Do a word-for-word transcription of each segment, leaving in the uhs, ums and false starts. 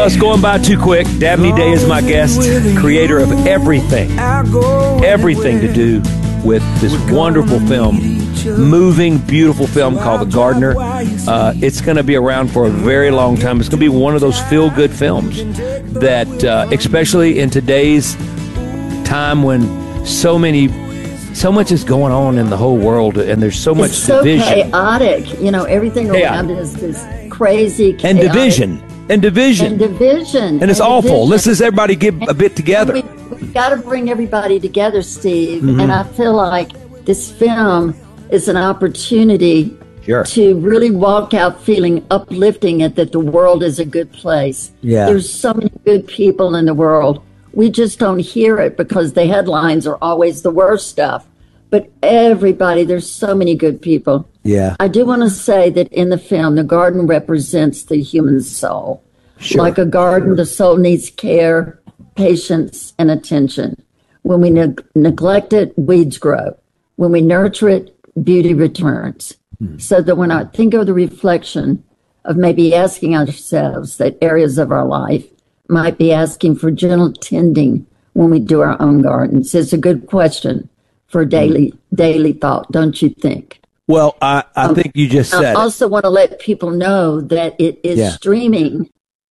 Well, it's going by too quick. Dabney Day is my guest, creator of everything, everything to do with this wonderful film, moving, beautiful film called The Gardener. Uh, it's going to be around for a very long time. It's going to be one of those feel-good films that, uh, especially in today's time when so many, so much is going on in the whole world, and there's so much it's so division. chaotic. You know, everything around it is this crazy, chaotic. And division. And division. And division. And it's and awful. division. Let's just everybody get a bit together. We, we've got to bring everybody together, Steve. Mm-hmm. And I feel like this film is an opportunity Sure. to really walk out feeling uplifting it, that the world is a good place. Yeah. There's so many good people in the world. We just don't hear it because the headlines are always the worst stuff. But everybody, there's so many good people. Yeah. I do want to say that in the film, the garden represents the human soul. Sure. Like a garden, the soul needs care, patience, and attention. When we neg- neglect it, weeds grow. When we nurture it, beauty returns. Hmm. So that when I think of the reflection of maybe asking ourselves that areas of our life might be asking for gentle tending when we do our own gardens, it's a good question for daily daily thought, don't you think? Well, I, I um, think you just said I also want to let people know that it is yeah. streaming.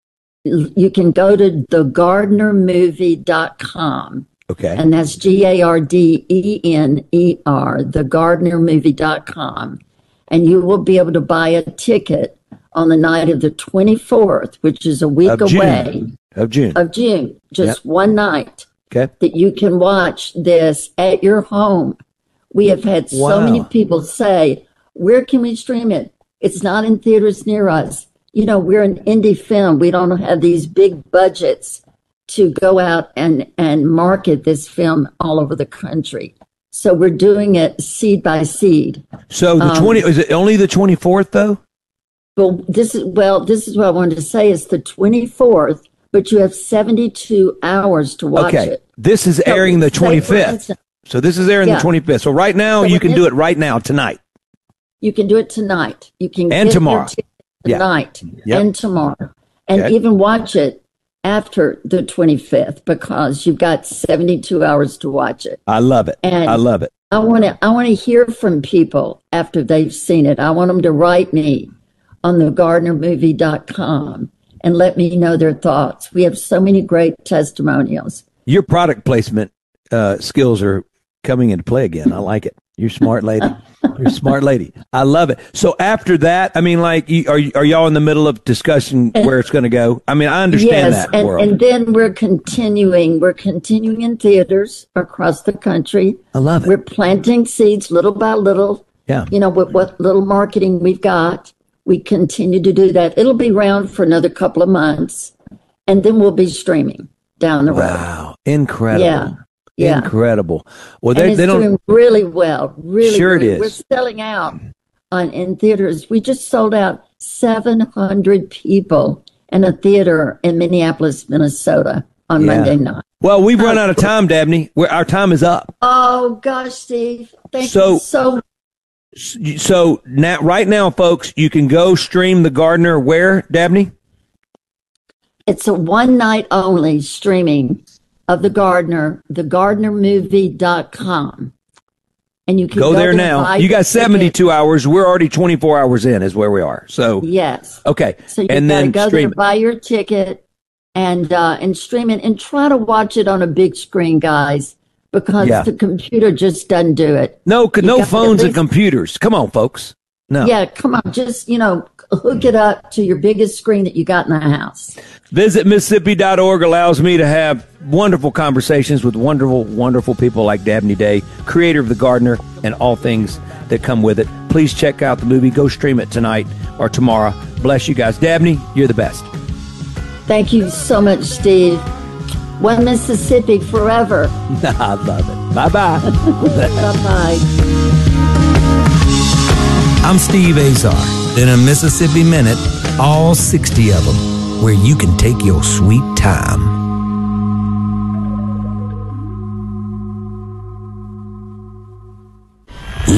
You can go to the gardener movie dot com. Okay. And that's G A R D E N E R, the gardener movie dot com. And you will be able to buy a ticket on the night of the twenty-fourth, which is a week of away. June. Of June. Of June. Just yep. one night. Okay. That you can watch this at your home. We have had so wow. many people say, where can we stream it? It's not in theaters near us. You know, we're an indie film. We don't have these big budgets to go out and, and market this film all over the country. So we're doing it seed by seed. So the um, twenty is it only the twenty-fourth though? Well, this is well, this is what I wanted to say. It's the twenty-fourth, but you have seventy-two hours to watch okay. it. This is airing so, the twenty-fifth. So this is airing yeah. the twenty-fifth. So right now, so you can do it right now, tonight. You can do it tonight. You can and get tomorrow. Your tonight yeah. yep. and tomorrow. And okay. even watch it after the twenty-fifth because you've got seventy-two hours to watch it. I love it. And I love it. I want to I want to hear from people after they've seen it. I want them to write me on the gardener movie dot com and let me know their thoughts. We have so many great testimonials. Your product placement uh, skills are coming into play again. I like it. You're a smart lady. You're a smart lady. I love it. So after that, I mean, like, you, are are y'all in the middle of discussing where it's going to go? I mean, I understand yes, that and, world. and then we're continuing. We're continuing in theaters across the country. I love it. We're planting seeds little by little. Yeah. You know, with what little marketing we've got, we continue to do that. It'll be around for another couple of months, and then we'll be streaming down the road. Wow. Incredible. Yeah. Yeah. Incredible. Well, they, and it's they don't doing really well. Really, sure really. it is. We're selling out on in theaters. We just sold out seven hundred people in a theater in Minneapolis, Minnesota on yeah. Monday night. Well, we've run out of time, Dabney. We're, our time is up. Oh gosh, Steve, thank so, you so. So now, right now, folks, you can go stream The Gardener. Where, Dabney? It's a one night only streaming of The Gardener, the gardener movie dot com. And you can go, go there now. You got seventy-two hours. We're already twenty-four hours in is where we are. So yes. Okay. So you and got to then go stream there, buy your ticket and uh, and stream it and try to watch it on a big screen, guys, because yeah. the computer just doesn't do it. No, you no phones and computers. Come on, folks. No. Yeah, come on. Just, you know, hook it up to your biggest screen that you got in the house. Visit Mississippi dot org allows me to have wonderful conversations with wonderful, wonderful people like Dabney Day, creator of The Gardener, and all things that come with it. Please check out the movie. Go stream it tonight or tomorrow. Bless you guys. Dabney, you're the best. Thank you so much, Steve. One Mississippi forever. I love it. Bye-bye. Bye-bye. I'm Steve Azar. In a Mississippi Minute, all sixty of them, where you can take your sweet time.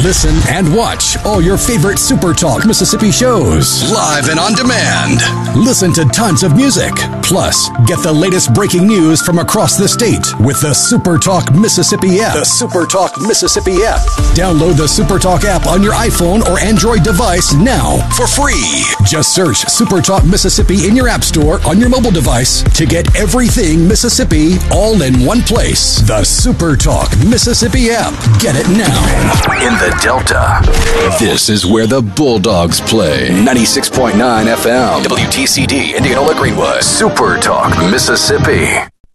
Listen and watch all your favorite Super Talk Mississippi shows live and on demand. Listen to tons of music. Plus, get the latest breaking news from across the state with the Super Talk Mississippi app. The Super Talk Mississippi app. Download the Super Talk app on your iPhone or Android device now for free. Just search Super Talk Mississippi in your app store on your mobile device to get everything Mississippi all in one place. The Super Talk Mississippi app. Get it now. In the Delta, this is where the Bulldogs play. ninety-six point nine F M, W T C D, Indianola Greenwood. Super Talk Mississippi.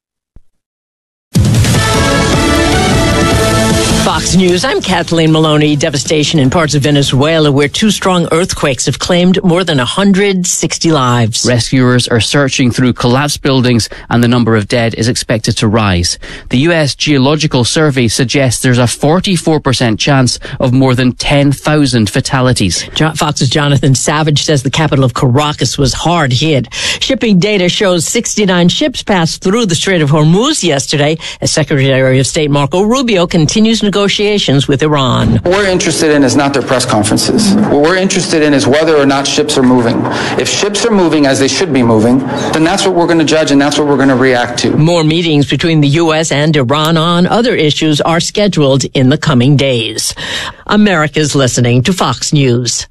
Fox News, I'm Kathleen Maloney. Devastation in parts of Venezuela where two strong earthquakes have claimed more than one hundred sixty lives. Rescuers are searching through collapsed buildings and the number of dead is expected to rise. The U S Geological Survey suggests there's a forty-four percent chance of more than ten thousand fatalities. Fox's Jonathan Savage says the capital of Caracas was hard hit. Shipping data shows sixty-nine ships passed through the Strait of Hormuz yesterday as Secretary of State Marco Rubio continues negotiations with Iran. What we're interested in is not their press conferences. What we're interested in is whether or not ships are moving. If ships are moving as they should be moving, then that's what we're going to judge and that's what we're going to react to. More meetings between the U S and Iran on other issues are scheduled in the coming days. America's listening to Fox News.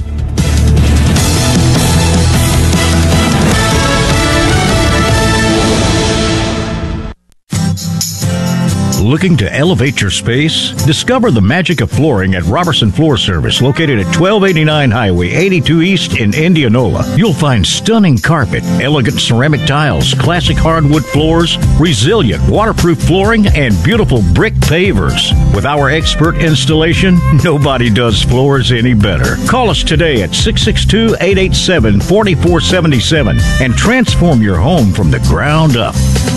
Looking to elevate your space? Discover the magic of flooring at Robertson Floor Service, located at twelve eighty-nine Highway eighty-two East in Indianola. You'll find stunning carpet, elegant ceramic tiles, classic hardwood floors, resilient waterproof flooring, and beautiful brick pavers. With our expert installation, nobody does floors any better. Call us today at six six two, eight eight seven, four four seven seven and transform your home from the ground up.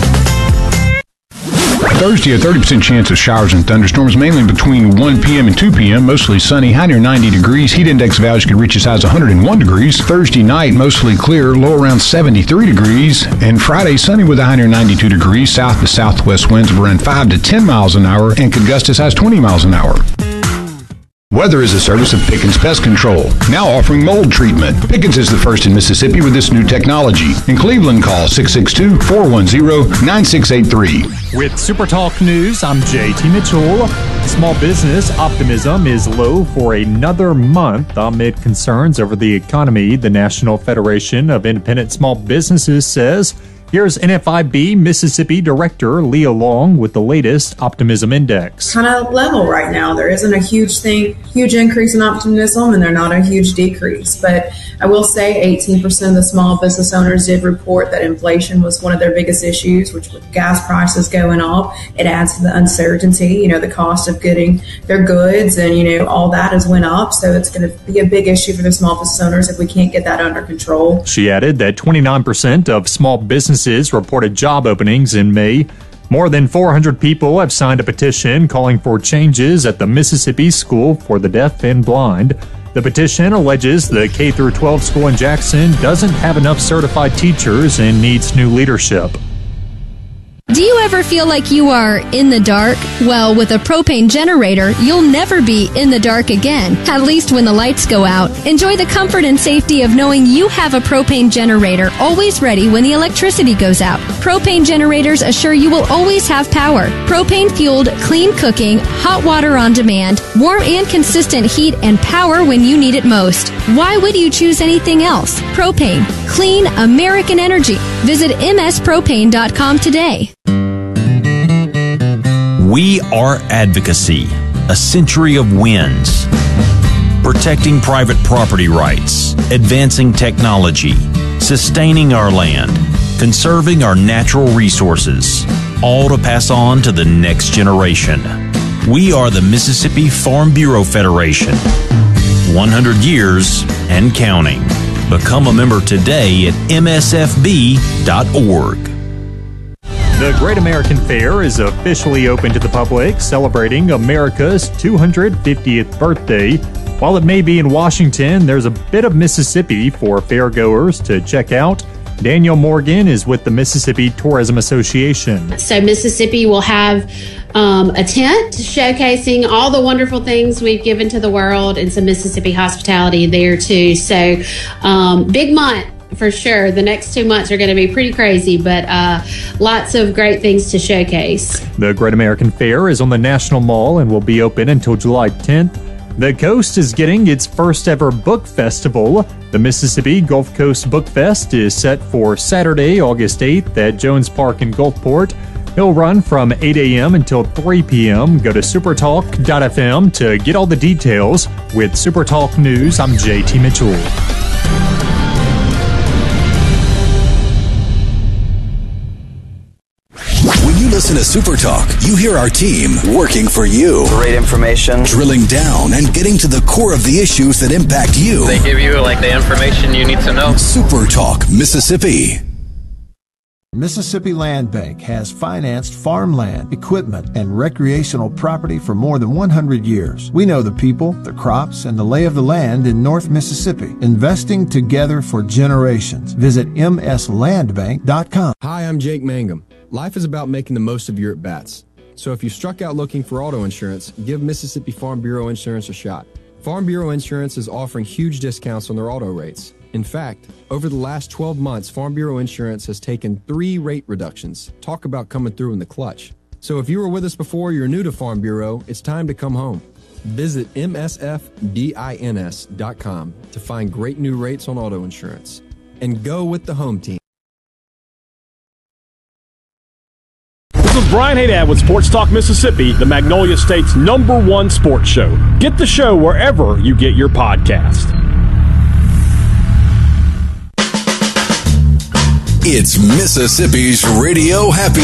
Thursday, a thirty percent chance of showers and thunderstorms, mainly between one p.m. and two p.m. Mostly sunny, high near ninety degrees. Heat index values could reach as high as one hundred one degrees. Thursday night, mostly clear, low around seventy-three degrees. And Friday, sunny with a high near ninety-two degrees. South to southwest winds of around five to ten miles an hour and could gust as high as twenty miles an hour. Weather is a service of Pickens Pest Control, now offering mold treatment. Pickens is the first in Mississippi with this new technology. In Cleveland, call six six two, four one zero, nine six eight three. With Super Talk News, I'm J T Mitchell. Small business optimism is low for another month amid concerns over the economy. The National Federation of Independent Small Businesses says. Here's N F I B Mississippi Director Leah Long with the latest Optimism Index. Kind of level right now. There isn't a huge thing, huge increase in optimism, and they're not a huge decrease. But I will say eighteen percent of the small business owners did report that inflation was one of their biggest issues, which with gas prices going up, it adds to the uncertainty, you know, the cost of getting their goods and, you know, all that has went up. So it's going to be a big issue for the small business owners if we can't get that under control. She added that twenty-nine percent of small businesses reported job openings in May. More than four hundred people have signed a petition calling for changes at the Mississippi School for the Deaf and Blind. The petition alleges the K through twelve school in Jackson doesn't have enough certified teachers and needs new leadership. Do you ever feel like you are in the dark? Well, with a propane generator, you'll never be in the dark again, at least when the lights go out. Enjoy the comfort and safety of knowing you have a propane generator always ready when the electricity goes out. Propane generators assure you will always have power. Propane-fueled, clean cooking, hot water on demand, warm and consistent heat and power when you need it most. Why would you choose anything else? Propane. Clean American energy. Visit m s propane dot com today. We are advocacy, a century of wins. Protecting private property rights, advancing technology, sustaining our land, conserving our natural resources, all to pass on to the next generation. We are the Mississippi Farm Bureau Federation. one hundred years and counting. Become a member today at m s f b dot org. The Great American Fair is officially open to the public, celebrating America's two hundred fiftieth birthday. While it may be in Washington, there's a bit of Mississippi for fairgoers to check out. Daniel Morgan is with the Mississippi Tourism Association. So Mississippi will have um, a tent showcasing all the wonderful things we've given to the world, and some Mississippi hospitality there too. So um, big month for sure. The next two months are going to be pretty crazy, but uh, lots of great things to showcase. The Great American Fair is on the National Mall and will be open until July tenth. The Coast is getting its first ever book festival. The Mississippi Gulf Coast Book Fest is set for Saturday, August eighth at Jones Park in Gulfport. It'll run from eight a.m. until three p.m. Go to supertalk dot f m to get all the details. With Supertalk News, I'm J T Mitchell. When you listen to Supertalk, you hear our team working for you. Great information. Drilling down and getting to the core of the issues that impact you. They give you like the information you need to know. Supertalk Mississippi. Mississippi Land Bank has financed farmland, equipment, and recreational property for more than one hundred years. We know the people, the crops, and the lay of the land in North Mississippi, investing together for generations. Visit m s land bank dot com. Hi, I'm Jake Mangum. Life is about making the most of your at-bats. So if you struck out looking for auto insurance, give Mississippi Farm Bureau Insurance a shot. Farm Bureau Insurance is offering huge discounts on their auto rates. In fact, over the last twelve months, Farm Bureau Insurance has taken three rate reductions. Talk about coming through in the clutch. So if you were with us before, you're new to Farm Bureau, it's time to come home. Visit m s f bins dot com to find great new rates on auto insurance. And go with the home team. This is Brian Haydad with Sports Talk Mississippi, the Magnolia State's number one sports show. Get the show wherever you get your podcast. It's Mississippi's Radio Happy